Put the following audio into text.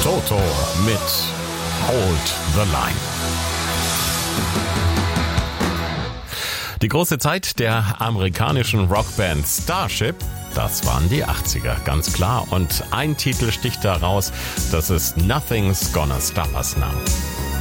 Toto mit Hold the Line. Die große Zeit der amerikanischen Rockband Starship, das waren die 80er, ganz klar. Und ein Titel sticht da raus, das ist Nothing's Gonna Stop Us Now.